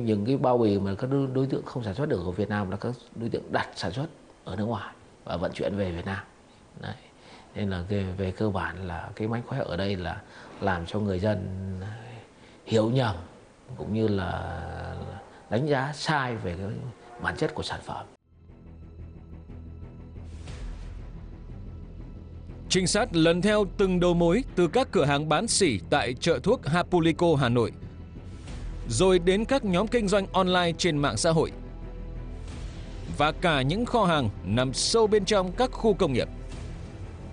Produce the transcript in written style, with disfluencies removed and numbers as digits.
những cái bao bì mà các đối tượng không sản xuất được ở Việt Nam là các đối tượng đặt sản xuất ở nước ngoài và vận chuyển về Việt Nam. Đấy. Nên là về cơ bản là cái mánh khóe ở đây là làm cho người dân hiểu nhầm cũng như là đánh giá sai về cái bản chất của sản phẩm. Trinh sát lần theo từng đầu mối từ các cửa hàng bán sỉ tại chợ thuốc Hapulico, Hà Nội, rồi đến các nhóm kinh doanh online trên mạng xã hội và cả những kho hàng nằm sâu bên trong các khu công nghiệp.